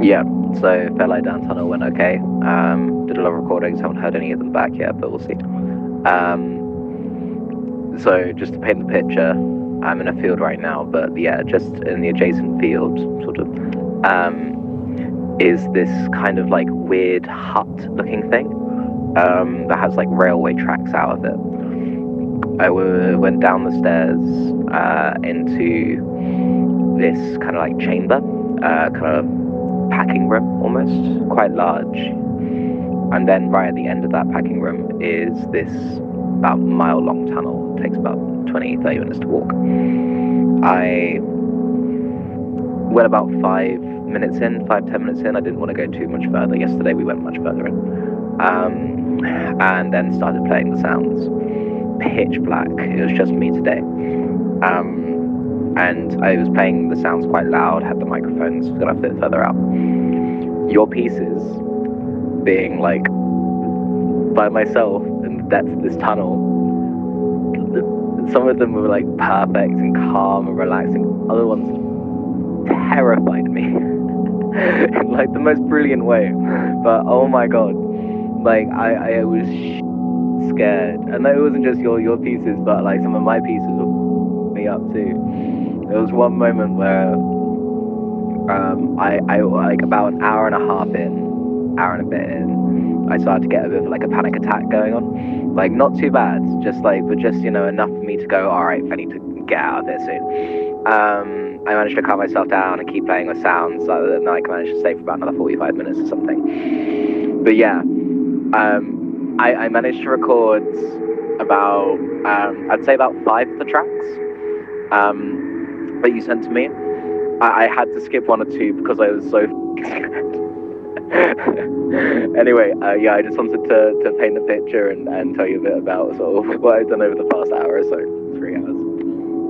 Yeah, so Fairlight Down Tunnel went okay. Did a lot of recordings, haven't heard any of them back yet, but we'll see. So just to paint the picture, I'm in a field right now, but yeah, just in the adjacent field, sort of, is this kind of like weird hut-looking thing that has like railway tracks out of it. I went down the stairs into this kind of like chamber, kind of packing room almost, quite large. And then right at the end of that packing room is this about mile-long tunnel. It takes about 20, 30 minutes to walk. I went about 5 minutes in, 5-10 minutes in. I didn't want to go too much further. Yesterday we went much further in. And then started playing the sounds. Pitch black. It was just me today. And I was playing the sounds quite loud, had the microphones gonna fit further out. Your pieces being like by myself in the depths of this tunnel, some of them were like perfect and calm and relaxing. Other ones terrified me in like the most brilliant way. But oh my god, like I was scared. And it wasn't just your pieces, but like some of my pieces were me up too. There was one moment where I like about an hour and a half in, hour and a bit in, I started to get a bit of like a panic attack going on. Like not too bad, just you know, enough for me to go, alright, I need to get out of here soon. I managed to calm myself down and keep playing with sounds, so that I managed to stay for about another 45 minutes or something. But yeah, I managed to record about, I'd say about 5 of the tracks that you sent to me. I had to skip 1 or 2 because I was so scared. Anyway, yeah, I just wanted to paint the picture and tell you a bit about sort of what I've done over the past hour or so, 3 hours.